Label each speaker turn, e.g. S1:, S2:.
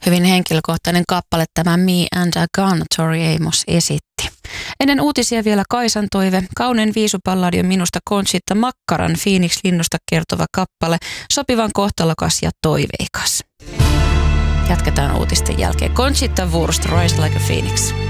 S1: Hyvin henkilökohtainen kappale tämä Me and a Gun Tori Amos esitti. Ennen uutisia vielä Kaisan toive. Kaunein viisupalladi on minusta Conchita Makkaran Phoenix-linnusta kertova kappale, sopivan kohtalokas ja toiveikas. Jatketaan uutisten jälkeen. Conchita Wurst, Rise Like a Phoenix.